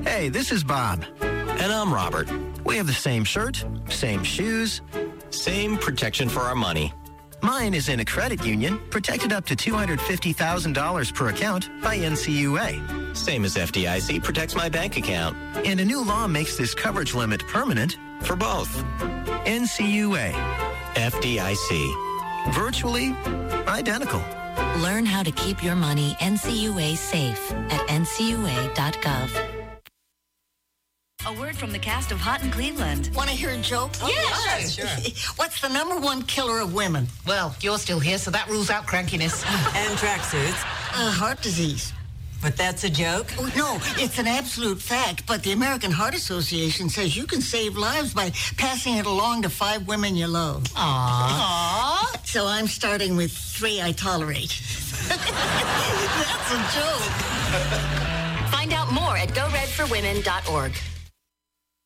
Hey, this is Bob. And I'm Robert. We have the same shirt, same shoes, same protection for our money. Mine is in a credit union, protected up to $250,000 per account by NCUA. Same as FDIC protects my bank account. And a new law makes this coverage limit permanent for both. NCUA. FDIC. Virtually identical. Learn how to keep your money NCUA safe at ncua.gov. A word from the cast of Hot in Cleveland. Want to hear a joke? Oh, yeah, sure. What's the number one killer of women? Well, you're still here, so that rules out crankiness. And tracksuits. Heart disease. But that's a joke? Oh, no, it's an absolute fact. But the American Heart Association says you can save lives by passing it along to 5 women you love. Aww. So I'm starting with 3 I tolerate. That's a joke. Find out more at goredforwomen.org.